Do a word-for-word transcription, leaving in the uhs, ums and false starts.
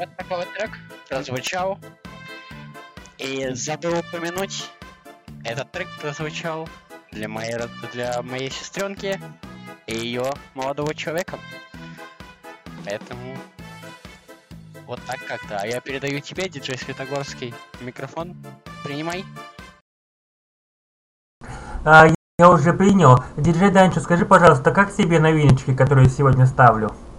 Вот такой вот трек прозвучал. И забыл упомянуть, этот трек прозвучал для моей, для моей сестренки и ее молодого человека. Поэтому вот так как-то. А я передаю тебе, диджей Светогорский, микрофон. Принимай. А, я уже принял. Диджей Данчо, скажи, пожалуйста, как тебе новиночки, которые сегодня ставлю?